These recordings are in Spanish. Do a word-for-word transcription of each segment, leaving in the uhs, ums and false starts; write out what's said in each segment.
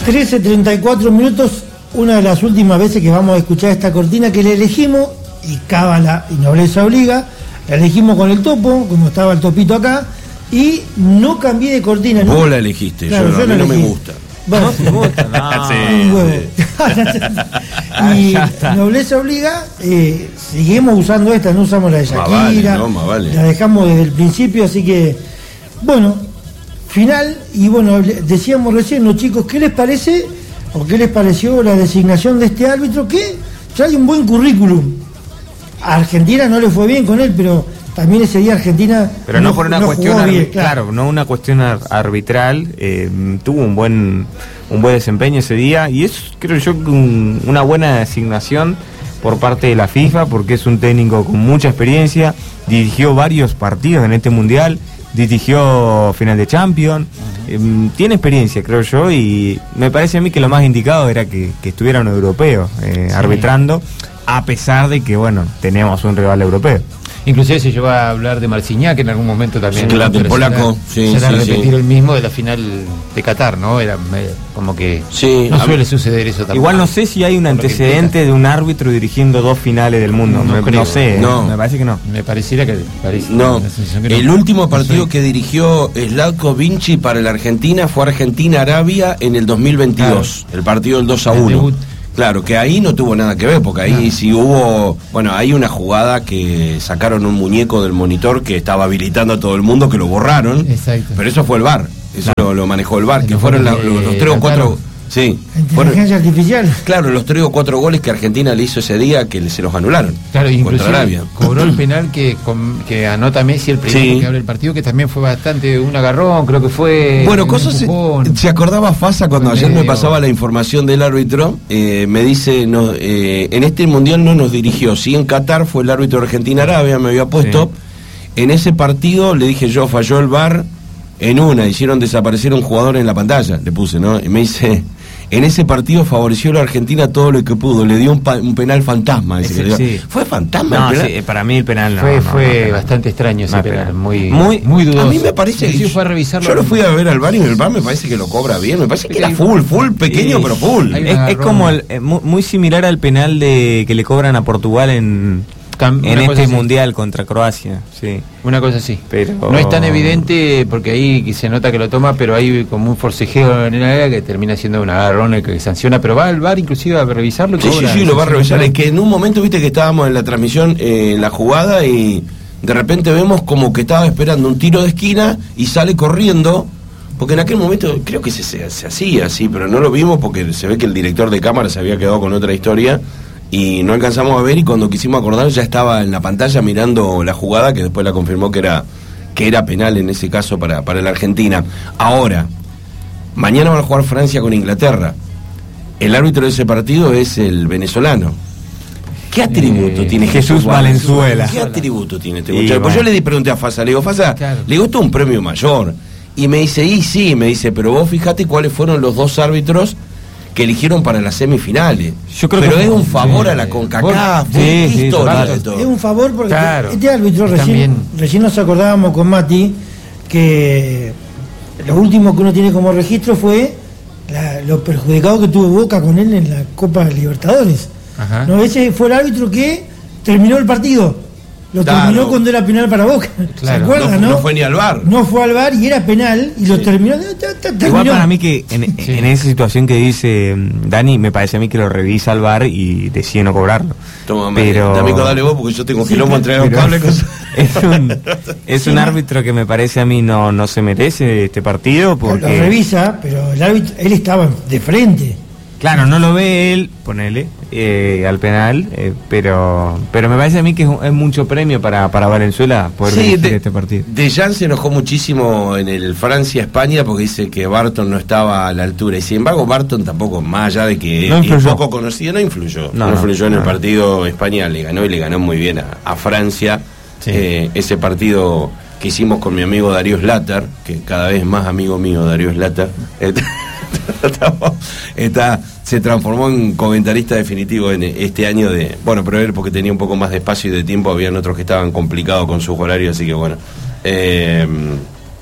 trece treinta y cuatro minutos, una de las últimas veces que vamos a escuchar esta cortina que le elegimos, y cábala y nobleza obliga, la elegimos con el topo, como estaba el topito acá, y no cambié de cortina. Vos ¿no? la elegiste, claro, yo, yo a mí no no elegí. me gusta. Bueno, No te gusta, no. Sí, un huevo. Ay, Y ya está. nobleza obliga, eh, seguimos usando esta, no usamos la de Más Shakira, vale, no, más vale. la dejamos desde el principio, así que, bueno, final, y bueno, le- decíamos recién, los chicos, ¿qué les parece o qué les pareció la designación de este árbitro que trae un buen currículum? A Argentina no le fue bien con él, pero también ese día Argentina Pero no, por una no cuestión, jugó arbi- bien, claro. no una cuestión ar- arbitral, eh, tuvo un buen un buen desempeño ese día y es, creo yo, que un- una buena designación por parte de la FIFA, porque es un técnico con mucha experiencia, dirigió varios partidos en este mundial, dirigió final de Champions, eh, tiene experiencia, creo yo, y me parece a mí que lo más indicado era que, que estuviera un europeo eh, arbitrando, a pesar de que, bueno, tenemos un rival europeo. Inclusive se llevó a hablar de Marcignac, que en algún momento también... Sí, claro, pero el polaco, será- sí, será sí, repetir sí. el mismo de la final de Qatar, ¿no? Era medio- como que Sí, no a suele mí- suceder eso tampoco. Igual no sé si hay un Por lo que antecedente de un árbitro dirigiendo dos finales del mundo. No me, creo. no sé, No. me parece que no. Me pareciera que... parece- No, la sensación que el no. último partido No sé. que dirigió Zlatko Vinci para la Argentina fue Argentina-Arabia en el dos mil veintidós, el partido del dos a El uno. debut. Claro, que ahí no tuvo nada que ver, porque ahí No. sí hubo, bueno, hay una jugada que sacaron un muñeco del monitor que estaba habilitando a todo el mundo, que lo borraron, Exacto. pero eso fue el V A R, eso lo, lo manejó el V A R, que Lo fueron la- fue, los, los eh, tres o cuatro, Lautaro. sí, fueron, inteligencia artificial. claro, los tres o cuatro goles que Argentina le hizo ese día que se los anularon. Claro, contra inclusive Arabia. cobró el penal que, com- que anota Messi el primero Sí. que abre el partido, que también fue bastante un agarrón, creo que fue... Bueno, un cosas se, empujón. se acordaba Fasa cuando Fue ayer me medio- pasaba la información del árbitro, eh, me dice, no, eh, en este mundial no nos dirigió, sí en Qatar fue el árbitro de Argentina-Arabia, me había puesto, en ese partido le dije yo, falló el V A R en una, hicieron desaparecer un jugador en la pantalla, le puse, ¿no? Y me dice, en ese partido favoreció a la Argentina todo lo que pudo, le dio un, pa- un penal fantasma. Dice Ese, que le dio. sí. ¿Fue fantasma No, el penal? sí, para mí el penal no. fue no, fue no, bastante extraño ese no, penal, penal. muy, Muy- muy dudoso. A mí me parece Inclusive que fue a revisarlo. yo lo fui a ver al bar y en el bar me parece que lo cobra bien, me parece que era full, full, pequeño Sí. pero full. Hay Es, una es garrón. como el, eh, mu- muy similar al penal de que le cobran a Portugal en, Cam- en una cosa este así. mundial contra Croacia. Sí. Una cosa así. Pero- No es tan evidente porque ahí se nota que lo toma, pero hay como un forcejeo en el área que termina siendo una agarrón que sanciona, pero va al bar inclusive a revisarlo. y Sí, sí, cobra, sí, lo va a sanciona revisar. el Es que en un momento, viste que estábamos en la transmisión, eh, en la jugada, y de repente vemos como que estaba esperando un tiro de esquina y sale corriendo, porque en aquel momento creo que se, se, se hacía así, pero no lo vimos porque se ve que el director de cámara se había quedado con otra historia y no alcanzamos a ver, y cuando quisimos acordar ya estaba en la pantalla mirando la jugada, que después la confirmó que era, que era penal en ese caso para, para la Argentina. Ahora, mañana van a jugar Francia con Inglaterra. El árbitro de ese partido es el venezolano. ¿Qué atributo Eh, tiene Jesús Valenzuela. ¿Qué atributo tiene este Y muchacho? Pues bueno. yo le di pregunté a Fasa, le digo, Fasa, Claro. le gustó un premio mayor. Y me dice, y sí, me dice, pero vos fíjate cuáles fueron los dos árbitros que eligieron para las semifinales. Yo creo pero que- es un favor sí. a la CONCACAF, Sí, ¿qué sí, historia total. de todo? Es un favor porque Claro. este árbitro Están recién, bien. recién nos acordábamos con Mati que lo último que uno tiene como registro fue la- lo perjudicado que tuvo Boca con él en la Copa Libertadores. Ajá. No, ese fue el árbitro que terminó el partido. Lo Claro. terminó cuando era penal para Boca. ¿Se Claro. acuerdan, no, no? no fue ni al bar. No fue al bar y era penal y lo terminó. ya- ya- ya terminó. Igual para mí que en, Sí. en esa situación que dice mm, Dani, me parece a mí que lo revisa al bar y decide no cobrarlo. Toma, Pero- dame dale vos porque yo tengo Sí, quilombo pero- entre los pero- cables. cosas. Es un, es Sí, un no. árbitro que me parece a mí no, no se merece este partido Lo porque... revisa, pero el árbitro, él estaba de frente. Claro, no lo ve él, ponele, eh, al penal, eh, pero pero me parece a mí que es, un- es mucho premio para, para Valenzuela poder Sí, dirigir de, este partido. Dejan se enojó muchísimo en el Francia-España porque dice que Barton no estaba a la altura. Y sin embargo, Barton tampoco, más allá de que No es influyó. poco conocido, no influyó. No, No, no, influyó en no. el partido. España le ganó y le ganó muy bien a, a Francia. Sí. Eh, ese partido que hicimos con mi amigo Darío Slater, que cada vez más amigo mío Darío Slater, está, está- se transformó en comentarista definitivo en este año de, bueno, pero él porque tenía un poco más de espacio y de tiempo, habían otros que estaban complicados con sus horarios, así que bueno. Eh,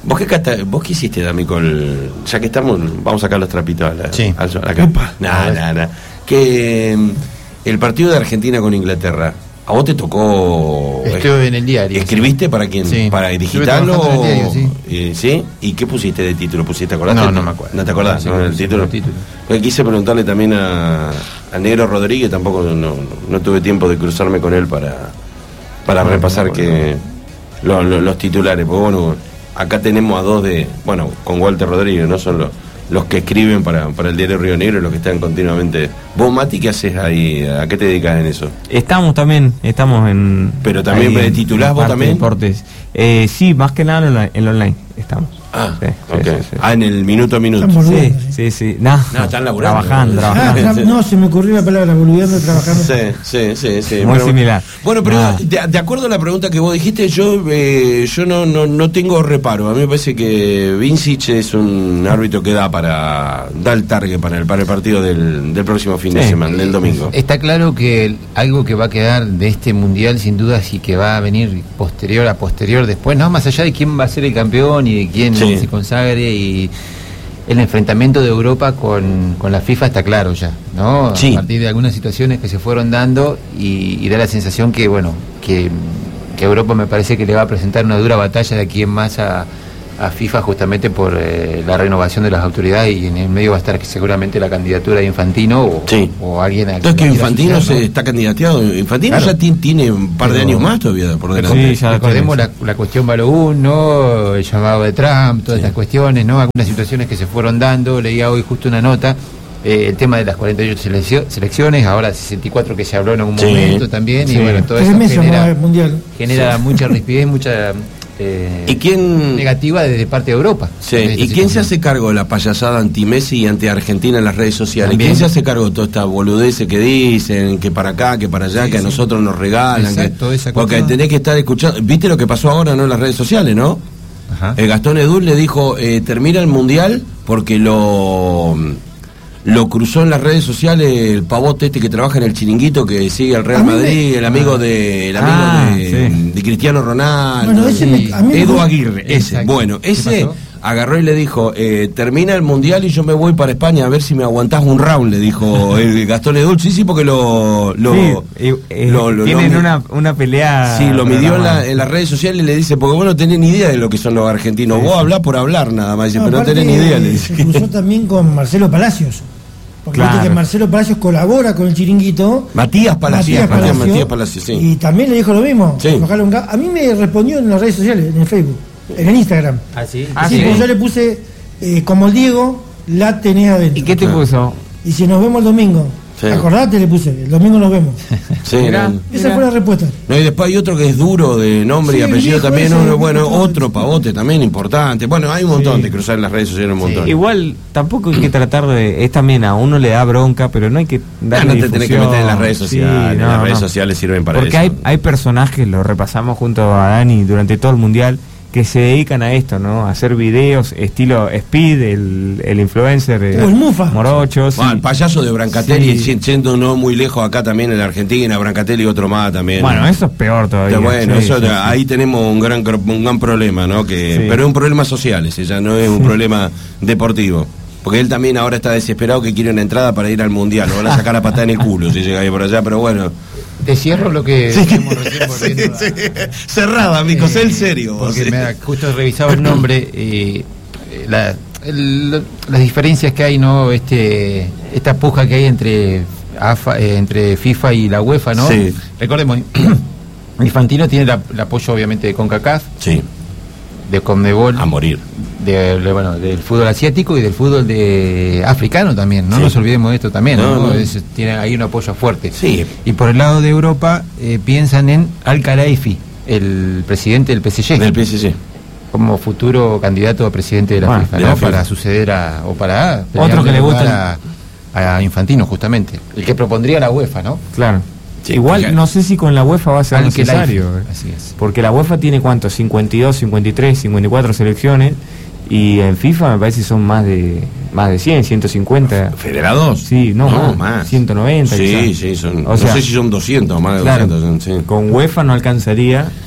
¿Vos qué, cata, ¿Vos qué hiciste, Dami, con el, ya que estamos, vamos a sacar los trapitos a la, sí. a la, a la Nada, nada, nada. Que el partido de Argentina con Inglaterra, ¿a vos te tocó? Estuve en el diario. ¿Escribiste sí. para quién? Sí. ¿Para digitarlo? En el diario, sí. Eh, ¿Sí? ¿Y qué pusiste de título? ¿Pusiste, acordaste? No, no me acuerdo. ¿No te acordás? No, ¿no? sí, El título. el título. Porque quise preguntarle también a, a Negro Rodríguez, tampoco no, no, no tuve tiempo de cruzarme con él para, para no, repasar no, que no. Lo, lo, los titulares. Porque bueno, acá tenemos a dos de, bueno, con Walter Rodríguez, no son los, los que escriben para, para el diario Río Negro, los que están continuamente. ¿Vos, Mati, qué haces ahí? ¿A qué te dedicas en eso? Estamos también, estamos en... ¿Pero también ahí, titulás vos también? Deportes. Eh, sí, más que nada en lo, en lo online estamos. Ah, sí, okay. sí, sí, sí. Ah, en el minuto a minuto. Sí, sí, sí. No, no, están laburando. Trabajando, trabajando. Ah, no, se me ocurrió la palabra, boludeando, trabajando. Sí, sí, sí, sí. Muy pero, similar. Bueno, pero ah. de, de acuerdo a la pregunta que vos dijiste, yo eh, yo no, no no tengo reparo. A mí me parece que Vincic es un árbitro que da para da el target para el, para el partido del, del próximo fin sí. de semana, del domingo. Está claro que algo que va a quedar de este mundial, sin dudas, y que va a venir posterior a posterior después, no más allá de quién va a ser el campeón y de quién sí. se consagre, y el enfrentamiento de Europa con, con la FIFA está claro ya, ¿no? Sí. A partir de algunas situaciones que se fueron dando y, y da la sensación que, bueno, que, que Europa me parece que le va a presentar una dura batalla de aquí en más a, a FIFA, justamente por eh, la renovación de las autoridades, y en el medio va a estar seguramente la candidatura de Infantino o, sí. o alguien a Entonces que Infantino asociar, ¿no? se está candidateado. Infantino claro. ya tiene, tiene un par de pero, años más todavía por delante. Sí, ya recordemos la, la cuestión Balogun, ¿no? El llamado de Trump, todas sí. estas cuestiones, ¿no? Algunas situaciones que se fueron dando. Leía hoy justo una nota, eh, el tema de las cuarenta y ocho seleccio- selecciones, ahora sesenta y cuatro que se habló en algún sí. momento también, sí. y bueno, todo eso genera, genera sí. mucha rispidez, mucha... Eh, ¿Y quién negativa desde parte de Europa? Sí. ¿Y quién situación? se hace cargo de la payasada anti-Messi y anti-Argentina en las redes sociales? ¿También? ¿Quién se hace cargo de toda esta boludez que dicen, que para acá, que para allá, sí, que a sí. nosotros nos regalan? Exacto, que, esa porque tenés que estar escuchando. ¿Viste lo que pasó ahora, no, en las redes sociales, no? Ajá. El Gastón Edul le dijo, eh, termina el Mundial porque lo... Lo cruzó en las redes sociales el pavote este que trabaja en el Chiringuito, que sigue al Real Madrid, el amigo de el amigo ah, de, sí. de Cristiano Ronaldo, bueno, ese sí. me, Edu me... Aguirre, ese. Exacto. Bueno, ese agarró y le dijo, eh, termina el Mundial y yo me voy para España a ver si me aguantás un round, le dijo el Gastón Edul. Sí, sí, porque lo... lo, sí, eh, eh, lo, lo tienen lo, una, una pelea... Sí, lo midió en, la, en las redes sociales y le dice, porque vos no tenés ni idea de lo que son los argentinos, sí. vos hablás por hablar nada más, dice, no, pero no tenés ni idea, le dice. Se cruzó también con Marcelo Palacios. Porque claro. viste que Marcelo Palacios colabora con el Chiringuito. Matías Palacios. Matías Palacios, Matías, Matías Palacios sí. Y también le dijo lo mismo. Sí. A mí me respondió en las redes sociales, en el Facebook, en el Instagram. ¿Ah, sí? Ah, sí, sí. Yo le puse, eh, como el Diego, la tenés adentro. ¿Y qué te puso? Y si nos vemos el domingo. Sí. Acordate, le puse, el domingo nos vemos. Sí, mirá, no, esa mirá. fue la respuesta. No, y después hay otro que es duro de nombre sí, y apellido también, ese, uno, bueno, otro pavote también importante. Bueno, hay un montón sí. de cruzar en las redes sociales, un montón. Sí. Igual tampoco hay que tratar de, es también a uno le da bronca, pero no hay que darle no, no te tenés que meter en las redes sociales, sí, no, las redes no. sociales sirven para porque eso. Porque hay, hay personajes, lo repasamos junto a Dani durante todo el Mundial, que se dedican a esto, ¿no? A hacer videos estilo Speed, el, el influencer eh, el Mufa. Morochos. Bueno, el payaso de Brancatelli, sí. siendo no muy lejos acá también en la Argentina, Brancatelli y otro más también. Bueno, eso es peor todavía. Bueno, sí, eso, sí, ahí sí. tenemos un gran un gran problema, ¿no? Que, sí. Pero es un problema social, ese ya no es un sí. problema deportivo. Porque él también ahora está desesperado que quiere una entrada para ir al Mundial, lo van a sacar la patada en el culo si llega ahí por allá, pero bueno. Te cierro lo que sí, recién volviendo sí, sí. A... Cerrada, amigos, eh, en serio. Porque me ha justo revisado el nombre, eh, la, el, las diferencias que hay, ¿no? Este, esta puja que hay entre AFA, eh, entre FIFA y la UEFA, ¿no? Sí. Recordemos, Infantino tiene la, el apoyo obviamente de CONCACAF, sí. de CONMEBOL, a morir. De, de, bueno, del fútbol asiático y del fútbol de africano también, no sí. nos olvidemos de esto también, no, ¿no? No. Es, tiene ahí un apoyo fuerte. Sí. Y por el lado de Europa eh, piensan en Al-Khelaifi, el presidente del P S G. Del P S G. Como futuro candidato a presidente de la bueno, FIFA, de ¿no? La FIFA. Para suceder a, o para otro que le gusta a, a Infantino justamente, el que propondría la UEFA, ¿no? Claro. Sí, igual porque... no sé si con la UEFA va a ser Al necesario, eh. Así es. Porque la UEFA tiene ¿cuánto? cincuenta y dos, cincuenta y tres, cincuenta y cuatro selecciones. Y en FIFA me parece que son más de más de cien, ciento cincuenta. ¿Federados? Sí, no, no más, más. ciento noventa. Sí, quizás. sí, son, o no sea, sé si son doscientos, más de claro, doscientos. Sí. Con UEFA no alcanzaría,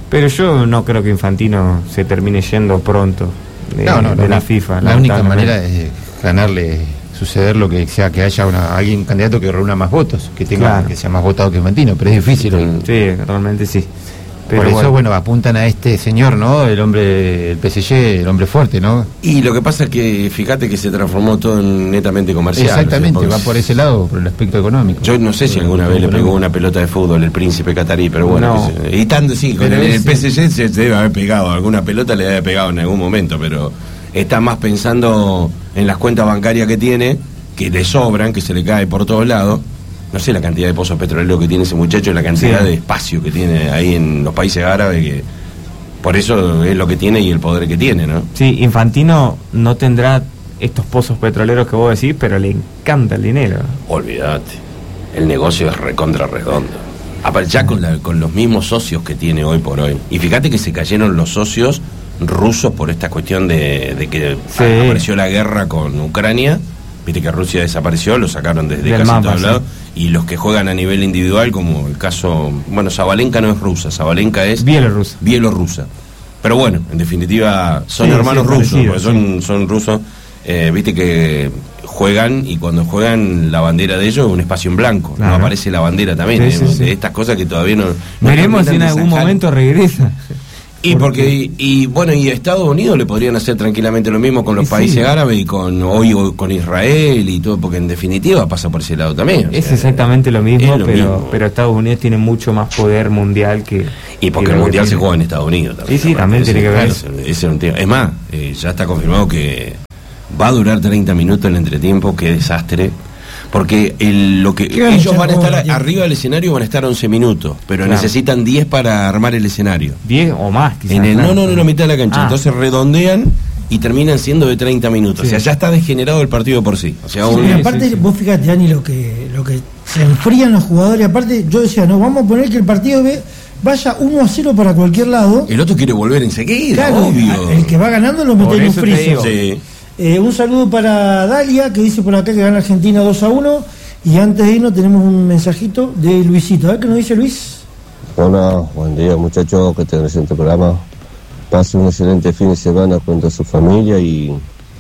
Pero yo no creo que Infantino se termine yendo pronto de, no, no, de no, la no. FIFA. La única lamentablemente. manera es ganarle, suceder lo que sea, que haya una, alguien candidato que reúna más votos, que tenga Claro. que sea más votado que Infantino, pero es difícil hoy. Sí, realmente sí. Pero Por eso, bueno, bueno, apuntan a este señor, ¿no? El hombre, el P S G, el hombre fuerte, ¿no? Y lo que pasa es que fíjate que se transformó todo en netamente comercial. Exactamente, o sea, va por ese lado, por el aspecto económico. Yo no sé si alguna vez le pegó una pelota de fútbol el príncipe catarí, pero bueno. No. que se- y tanto sí, con Pero el, el ese- P S G se, se debe haber pegado, alguna pelota le debe haber pegado en algún momento, pero está más pensando en las cuentas bancarias que tiene, que le sobran, que se le cae por todos lados. No sé la cantidad de pozos petroleros que tiene ese muchacho, la cantidad Sí. de espacio que tiene ahí en los países árabes, que por eso es lo que tiene y el poder que tiene, ¿no? sí, Infantino no tendrá estos pozos petroleros que vos decís, pero le encanta el dinero. Olvídate, el negocio es recontra redondo. Aparte, ya con, la- con los mismos socios que tiene hoy por hoy. Y fíjate que se cayeron los socios rusos por esta cuestión de, de que Sí. a- apareció la guerra con Ucrania. Viste que Rusia desapareció, lo sacaron desde Del casi mapa, todos sí. lados. Y los que juegan a nivel individual, como el caso, bueno, Zabalenka no es rusa, Zabalenka es Bielorrusia. bielorrusa. Pero bueno, en definitiva son Sí, hermanos sí, rusos, parecido, porque son, son rusos. Eh, viste que juegan y cuando juegan la bandera de ellos es un espacio en blanco, Claro. no aparece la bandera también. Sí, eh, sí, de sí. estas cosas que todavía no. no Veremos si en terminan de algún zanjar. momento regresa. Y porque y, y, bueno, y a Estados Unidos le podrían hacer tranquilamente lo mismo con los Y sí. países árabes y con hoy o- con Israel y todo, porque en definitiva pasa por ese lado también. o Es sea, exactamente lo mismo, es lo pero, mismo. pero Estados Unidos tiene mucho más poder mundial que... Y porque que el lo que mundial se tiene. juega en Estados Unidos también. Sí, sí, también Ese- tiene que ver. Ese, ese es un tema. Es más, eh, ya está confirmado que va a durar treinta minutos el entretiempo, qué desastre. Porque el, lo que ¿Qué van a ellos echar van a estar ahora, tío? arriba del escenario van a estar once minutos, pero Claro. necesitan diez para armar el escenario. diez o más, quizás. En el, claro. no, no, no, en la mitad de la cancha. Ah. Entonces redondean y terminan siendo de treinta minutos. Sí. O sea, ya está degenerado el partido por sí. O sea, Sí, un- y sí, aparte, sí. vos fíjate, Dani, lo que, lo que se enfrían los jugadores. Aparte, yo decía, no, vamos a poner que el partido ve- vaya uno a cero para cualquier lado. el otro quiere volver enseguida, Claro, obvio. el que va ganando lo mete Por en un eso te friso. digo. Sí. Eh, un saludo para Dalia, que dice por acá que gana Argentina dos a uno. Y antes de irnos tenemos un mensajito de Luisito. A ver qué nos dice Luis. Hola, buen día muchachos, que tengan este programa. Pasen un excelente fin de semana junto a su familia y,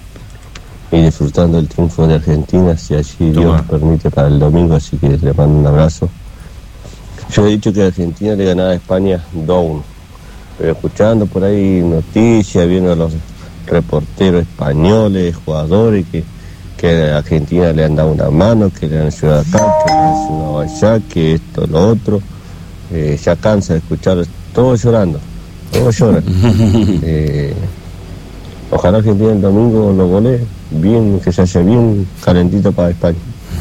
y disfrutando del triunfo de Argentina, si así Toma. Dios permite para el domingo, así que les mando un abrazo. Yo he dicho que Argentina le ganaba a España dos a uno, pero escuchando por ahí noticias, viendo a los reporteros españoles, jugadores, que, que a Argentina le han dado una mano, que le han ayudado acá, que le han ayudado allá, que esto, lo otro. Eh, ya cansa de escuchar, todos llorando, todos lloran. Eh, ojalá Argentina el domingo lo golee, bien, que se haya bien calentito para España.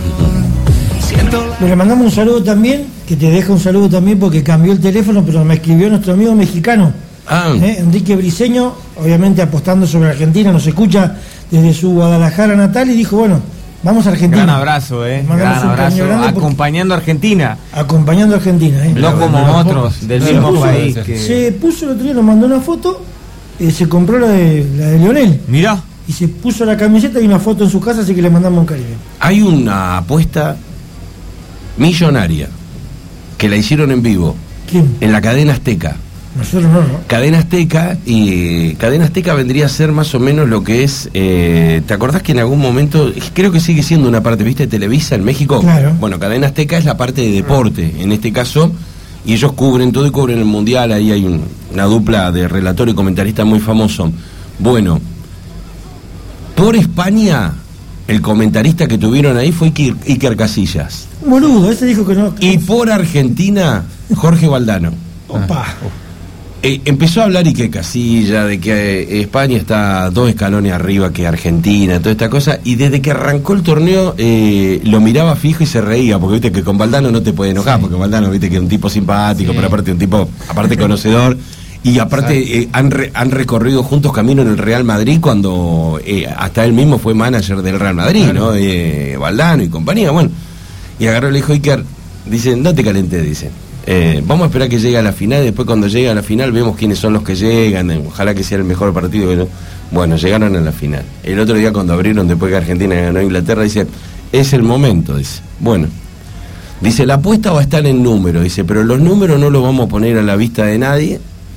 Le mandamos un saludo también, que te deja un saludo también porque cambió el teléfono, pero me escribió nuestro amigo mexicano, Ah, ¿eh? Enrique Briseño, obviamente apostando sobre Argentina, nos escucha desde su Guadalajara natal y dijo, bueno, vamos a Argentina. Gran abrazo, eh. Mandamos Gran un abrazo. cariño grande porque- Acompañando a Argentina. Acompañando a Argentina, ¿eh? No como no, otros del no, mismo no, país. no, que- Se puso el otro día, nos mandó una foto, eh, se compró la de, la de Lionel Mirá. y se puso la camiseta y una foto en su casa, así que le mandamos un cariño. hay una apuesta millonaria que la hicieron en vivo ¿Quién? en la cadena Azteca. Nosotros no, ¿no? Cadena Azteca, y Cadena Azteca vendría a ser más o menos lo que es, eh, ¿te acordás que en algún momento, creo que sigue siendo una parte, viste, Televisa en México? Claro. Bueno, Cadena Azteca es la parte de deporte, en este caso, y ellos cubren todo y cubren el Mundial, ahí hay un- una dupla de relator y comentarista muy famoso. Bueno, por España, el comentarista que tuvieron ahí fue Iker, Iker Casillas, Boludo, ese dijo que no. y por Argentina, Jorge Valdano. Opa. Eh, empezó a hablar Iker Casillas de que eh, España está dos escalones arriba que Argentina, toda esta cosa, y desde que arrancó el torneo eh, lo miraba fijo y se reía, porque viste que con Valdano no te puede enojar, porque Valdano viste que es un tipo simpático, Sí. pero aparte un tipo, aparte conocedor, y aparte eh, han, re- han recorrido juntos camino en el Real Madrid cuando eh, hasta él mismo fue manager del Real Madrid, Claro. ¿no? Eh, Valdano y compañía, bueno, y agarró y le dijo Iker, dicen, no te calentes, dicen. Eh, vamos a esperar que llegue a la final y después cuando llegue a la final vemos quiénes son los que llegan, eh, ojalá que sea el mejor partido. Bueno, bueno, llegaron a la final. El otro día cuando abrieron, después que Argentina ganó a Inglaterra, dice, es el momento, dice. Bueno, dice, la apuesta va a estar en números, dice, pero los números no los vamos a poner a la vista de nadie,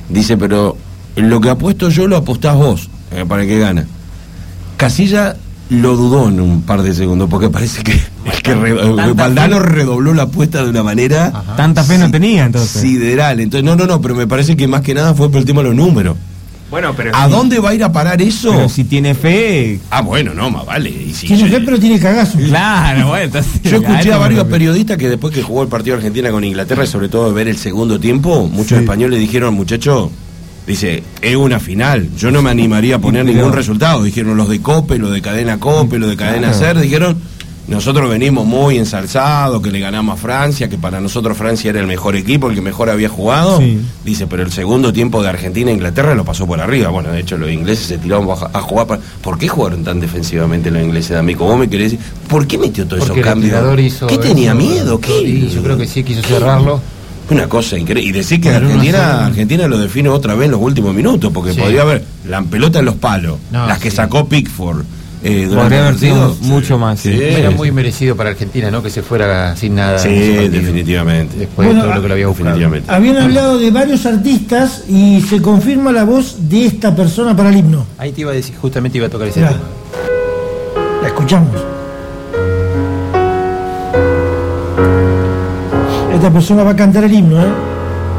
Dice, pero lo que apuesto yo lo apostás vos, eh, para el que gana. Casilla lo dudó en un par de segundos, porque parece que, que re, Valdano redobló la apuesta de una manera... Ajá. Tanta fe no tenía, entonces. Sideral. Entonces, no, no, no, pero me parece que más que nada fue por el tema de los números. Bueno, pero ¿A si, dónde va a ir a parar eso? Pero si tiene fe... Ah, bueno, no, más vale. Y si Tiene yo, fe, pero tiene cagazo. Claro, bueno, entonces... yo escuché a varios periodistas que después que jugó el partido de Argentina con Inglaterra, y sobre todo de ver el segundo tiempo, muchos Sí. españoles dijeron, muchacho, dice, es una final, yo no me animaría a poner Pero- ningún resultado. Dijeron los de Cope, los de Cadena Cope, los de Cadena Claro. Ser, dijeron, nosotros venimos muy ensalzados, que le ganamos a Francia, que para nosotros Francia era el mejor equipo, el que mejor había jugado. Sí. Dice, pero el segundo tiempo de Argentina e Inglaterra lo pasó por arriba. Bueno, de hecho los ingleses se tiraron a, a jugar. Para... ¿Por qué jugaron tan defensivamente los ingleses, D'Amico? Vos me querés decir, ¿por qué metió todos esos Porque el cambios? entrenador hizo ¿Qué tenía eso, miedo? ¿Qué? y yo creo que sí quiso cerrarlo. Una cosa increíble. Y decir que Pero Argentina, uno solo- Argentina lo define otra vez en los últimos minutos, porque Sí. podría haber la pelota en los palos, No, las que sí. sacó Pickford. Eh, durante Podría el haber sido partido. mucho más, sí. Era muy merecido para Argentina, ¿no? Que se fuera sin nada. Sí, en ese partido. definitivamente. Después Bueno, de todo lo que lo había buscado. Definitivamente. Habían hablado de varios artistas y se confirma la voz de esta persona para el himno. Ahí te iba a decir, justamente iba a tocar ese Mirá. tema. La escuchamos. Esta persona va a cantar el himno, ¿eh?